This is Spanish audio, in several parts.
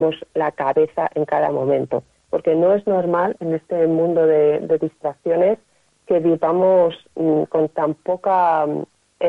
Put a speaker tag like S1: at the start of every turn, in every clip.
S1: la cabeza en cada momento, porque no es normal en este mundo de distracciones que vivamos con tan poco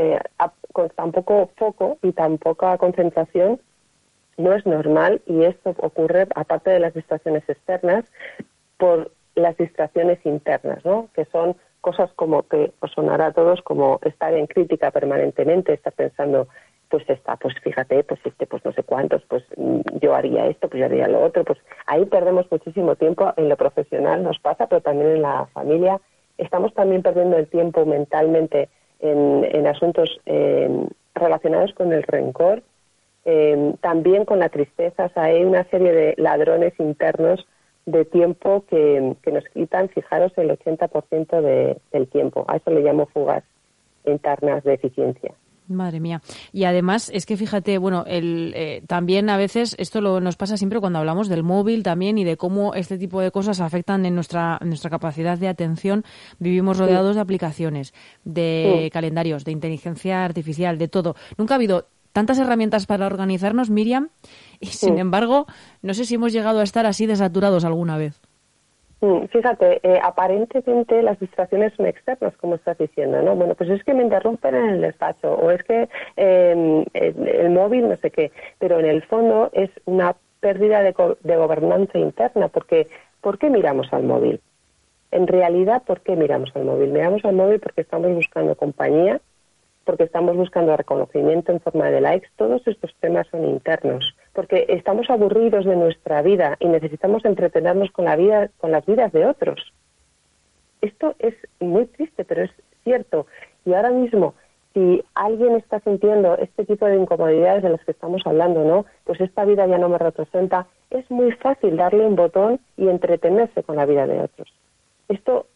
S1: foco y tan poca concentración. No es normal, y esto ocurre, aparte de las distracciones externas, por las distracciones internas, ¿no? Que son cosas como que os sonará a todos como estar en crítica permanentemente, estar pensando, pues fíjate, pues no sé cuántos, pues yo haría esto, pues yo haría lo otro, pues ahí perdemos muchísimo tiempo. En lo profesional nos pasa, pero también en la familia. Estamos también perdiendo el tiempo mentalmente en asuntos relacionados con el rencor, también con la tristeza. O sea, hay una serie de ladrones internos de tiempo que nos quitan, fijaros, el 80% del tiempo. A eso le llamo fugas internas de eficiencia.
S2: Madre mía. Y además es que fíjate, bueno, también a veces esto nos pasa siempre cuando hablamos del móvil también y de cómo este tipo de cosas afectan en nuestra capacidad de atención. Vivimos rodeados de aplicaciones, de calendarios, de inteligencia artificial, de todo. Nunca ha habido tantas herramientas para organizarnos, Miriam, y sin embargo, no sé si hemos llegado a estar así de saturados alguna vez.
S1: Fíjate, aparentemente las distracciones son externas, como estás diciendo, ¿no? Bueno, pues es que me interrumpen en el despacho, o es que el móvil, no sé qué, pero en el fondo es una pérdida de gobernanza interna, porque ¿por qué miramos al móvil? En realidad, ¿por qué miramos al móvil? Miramos al móvil porque estamos buscando compañía, porque estamos buscando reconocimiento en forma de likes. Todos estos temas son internos, porque estamos aburridos de nuestra vida y necesitamos entretenernos con las vidas de otros. Esto es muy triste, pero es cierto. Y ahora mismo, si alguien está sintiendo este tipo de incomodidades de las que estamos hablando, ¿no? Pues esta vida ya no me representa, es muy fácil darle un botón y entretenerse con la vida de otros. Esto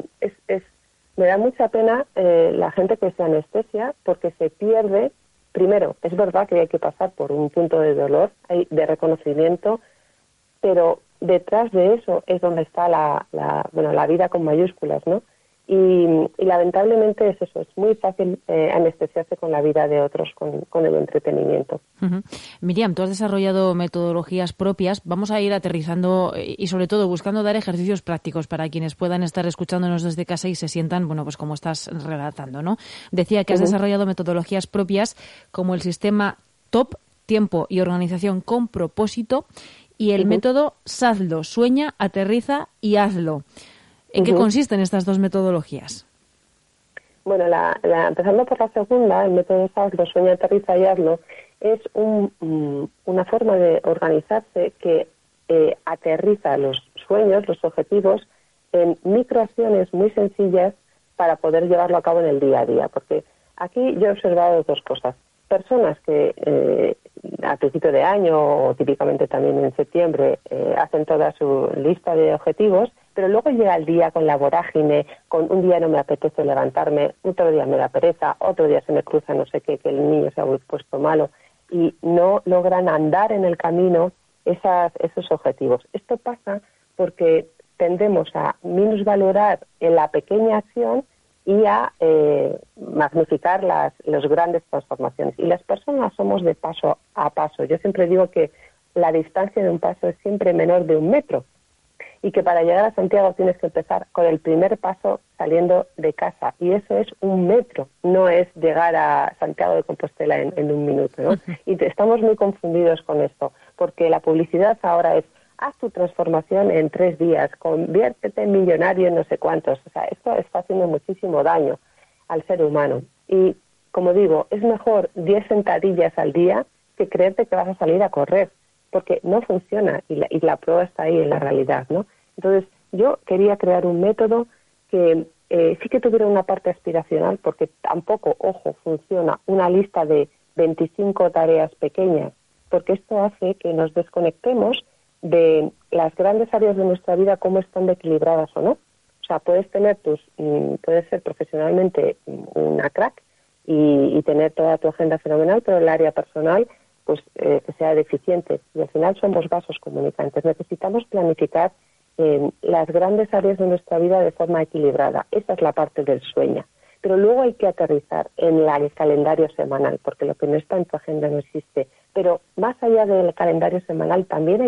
S1: me da mucha pena la gente que se anestesia, porque se pierde. Primero, es verdad que hay que pasar por un punto de dolor, de reconocimiento, pero detrás de eso es donde está la vida con mayúsculas, ¿no? Y lamentablemente es eso, es muy fácil anestesiarse con la vida de otros, con el entretenimiento.
S2: Uh-huh. Miriam, tú has desarrollado metodologías propias. Vamos a ir aterrizando y sobre todo buscando dar ejercicios prácticos para quienes puedan estar escuchándonos desde casa y se sientan, bueno, pues como estás relatando, ¿no? Decía que has desarrollado metodologías propias como el sistema TOP, tiempo y organización con propósito, y el método SAZLO, sueña, aterriza y hazlo. ¿En qué consisten estas dos metodologías?
S1: Bueno, empezando por la segunda, el método SAZLO, sueña, aterriza y hazlo, es una forma de organizarse que aterriza los sueños, los objetivos, en microacciones muy sencillas para poder llevarlo a cabo en el día a día. Porque aquí yo he observado dos cosas. Personas que a principio de año o típicamente también en septiembre hacen toda su lista de objetivos, pero luego llega el día con la vorágine, con un día no me apetece levantarme, otro día me da pereza, otro día se me cruza no sé qué, que el niño se ha puesto malo, y no logran andar en el camino esos objetivos. Esto pasa porque tendemos a minusvalorar en la pequeña acción y a magnificar las grandes transformaciones. Y las personas somos de paso a paso. Yo siempre digo que la distancia de un paso es siempre menor de 1 metro, y que para llegar a Santiago tienes que empezar con el primer paso saliendo de casa, y eso es 1 metro, no es llegar a Santiago de Compostela en 1 minuto, ¿no? Y estamos muy confundidos con esto, porque la publicidad ahora es: haz tu transformación en 3 días, conviértete en millonario en no sé cuántos. O sea, esto está haciendo muchísimo daño al ser humano. Y, como digo, es mejor 10 sentadillas al día que creerte que vas a salir a correr, porque no funciona, y la prueba está ahí en la realidad, ¿no? Entonces, yo quería crear un método que sí que tuviera una parte aspiracional, porque tampoco, ojo, funciona una lista de 25 tareas pequeñas, porque esto hace que nos desconectemos de las grandes áreas de nuestra vida, cómo están de equilibradas o no. O sea, puedes ser profesionalmente una crack y tener toda tu agenda fenomenal, pero el área personal, pues que sea deficiente. Y al final somos vasos comunicantes. Necesitamos planificar las grandes áreas de nuestra vida de forma equilibrada. Esa es la parte del sueño. Pero luego hay que aterrizar en el calendario semanal, porque lo que no está en tu agenda no existe. Pero más allá del calendario semanal, también hay